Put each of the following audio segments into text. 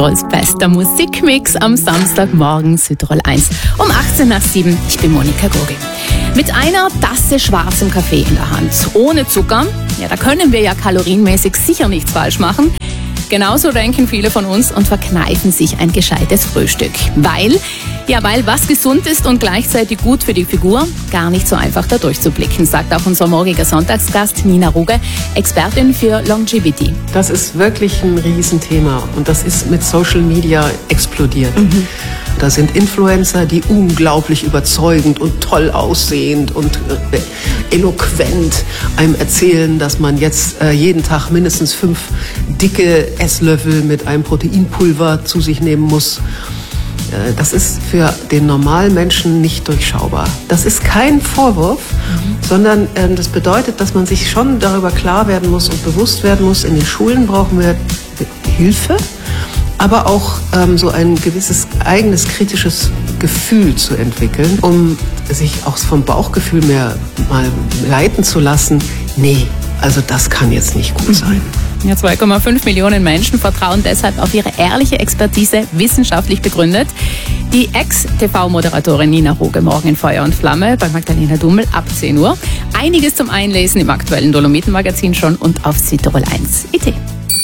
Südtirols bester Musikmix am Samstagmorgen Südtirol 1 um 7:18. Ich bin Monika Gogel. Mit einer Tasse schwarzem Kaffee in der Hand, ohne Zucker, ja, da können wir ja kalorienmäßig sicher nichts falsch machen. Genauso denken viele von uns und verkneifen sich ein gescheites Frühstück. Weil was gesund ist und gleichzeitig gut für die Figur, gar nicht so einfach da durchzublicken, sagt auch unser morgiger Sonntagsgast Nina Ruge, Expertin für Longevity. Das ist wirklich ein Riesenthema und das ist mit Social Media explodiert. Da sind Influencer, die unglaublich überzeugend und toll aussehend und eloquent einem erzählen, dass man jetzt jeden Tag mindestens 5 dicke Esslöffel mit einem Proteinpulver zu sich nehmen muss. Das ist für den normalen Menschen nicht durchschaubar. Das ist kein Vorwurf, sondern das bedeutet, dass man sich schon darüber klar werden muss und bewusst werden muss. In den Schulen brauchen wir Hilfe, aber auch so ein gewisses eigenes kritisches Gefühl zu entwickeln, um sich auch vom Bauchgefühl mehr mal leiten zu lassen. Nee, also das kann jetzt nicht gut sein. Ja, 2,5 Millionen Menschen vertrauen deshalb auf ihre ehrliche Expertise, wissenschaftlich begründet. Die Ex-TV-Moderatorin Nina Ruge morgen in Feuer und Flamme bei Magdalena Dummel ab 10 Uhr. Einiges zum Einlesen im aktuellen Dolomiten-Magazin schon und auf Südtirol1.it.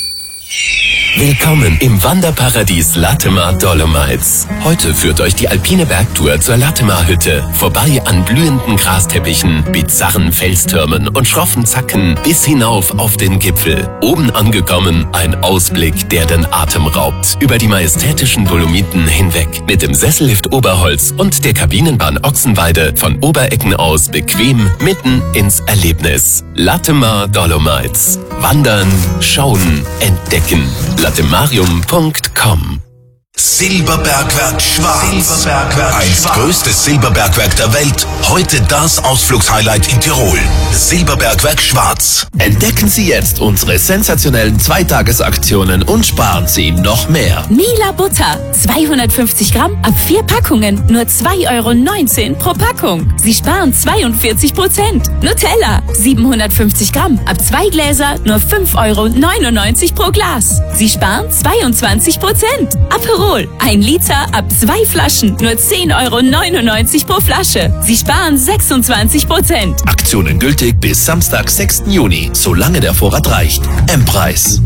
Willkommen im Wanderparadies Latemar Dolomites. Heute führt euch die alpine Bergtour zur Latemar-Hütte. Vorbei an blühenden Grasteppichen, bizarren Felstürmen und schroffen Zacken bis hinauf auf den Gipfel. Oben angekommen, ein Ausblick, der den Atem raubt. Über die majestätischen Dolomiten hinweg. Mit dem Sessellift Oberholz und der Kabinenbahn Ochsenweide von Oberecken aus bequem mitten ins Erlebnis. Latemar Dolomites. Wandern, schauen, entdecken. latemarium.com. Silberbergwerk Schwarz. Einst größtes Silberbergwerk der Welt, heute das Ausflugshighlight in Tirol. Silberbergwerk Schwarz. Entdecken Sie jetzt unsere sensationellen Zweitagesaktionen und sparen Sie noch mehr. Mila Butter, 250 Gramm ab 4 Packungen, nur 2,19 € pro Packung. Sie sparen 42%. Nutella, 750 Gramm ab 2 Gläser, nur 5,99 € pro Glas. Sie sparen 22%. Aperol, 1 Liter ab 2 Flaschen, nur 10,99 € pro Flasche. Sie sparen 26%. Aktionen gültig bis Samstag, 6. Juni, solange der Vorrat reicht. M-Preis.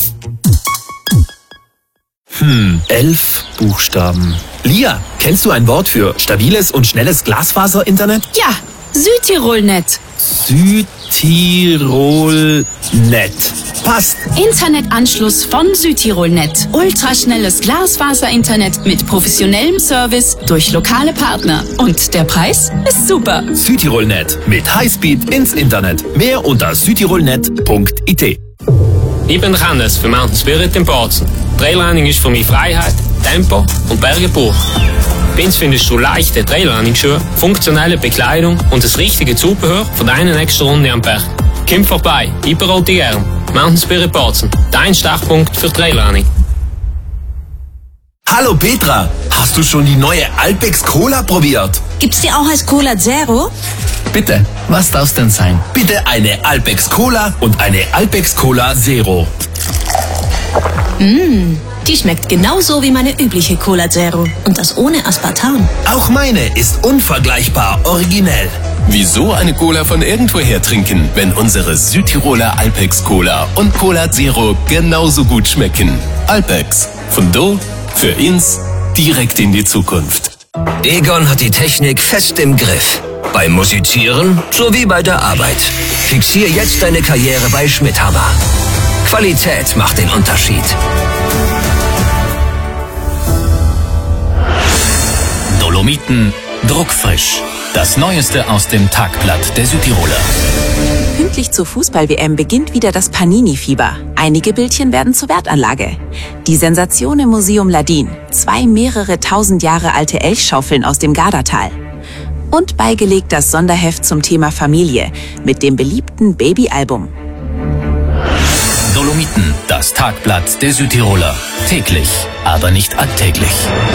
11 Buchstaben. Lia, kennst du ein Wort für stabiles und schnelles Glasfaser-Internet? Ja, Südtirolnet. Südtirolnet. Passt. Internetanschluss von Südtirolnet. Ultraschnelles Glasfaser-Internet mit professionellem Service durch lokale Partner. Und der Preis ist super. Südtirolnet. Mit Highspeed ins Internet. Mehr unter südtirolnet.it. Ich bin Hannes für Mountain Spirit in Bozen. Trailrunning ist für mich Freiheit, Tempo und Berge pur. Bei uns findest du leichte Trailrunning-Schuhe, funktionelle Bekleidung und das richtige Zubehör für deine nächste Runde am Berg. Komm vorbei, ich berate dich gern. Mountain Spirit Bozen, dein Startpunkt für Trailrunning. Hallo Petra, hast du schon die neue Alpex Cola probiert? Gibt's die auch als Cola Zero? Bitte, was darf's denn sein? Bitte eine Alpex Cola und eine Alpex Cola Zero. Die schmeckt genauso wie meine übliche Cola Zero. Und das ohne Aspartam. Auch meine ist unvergleichbar originell. Wieso eine Cola von irgendwoher trinken, wenn unsere Südtiroler Alpex Cola und Cola Zero genauso gut schmecken? Alpex, von do, für ins, direkt in die Zukunft. Egon hat die Technik fest im Griff. Beim Musizieren sowie bei der Arbeit. Fixier jetzt deine Karriere bei Schmidhammer. Qualität macht den Unterschied. Dolomiten druckfrisch. Das Neueste aus dem Tagblatt der Südtiroler. Pünktlich zur Fußball-WM beginnt wieder das Panini-Fieber. Einige Bildchen werden zur Wertanlage. Die Sensation im Museum Ladin. 2 mehrere tausend Jahre alte Elchschaufeln aus dem Gardatal. Und beigelegt das Sonderheft zum Thema Familie mit dem beliebten Babyalbum. Dolomiten, das Tagblatt der Südtiroler. Täglich, aber nicht alltäglich.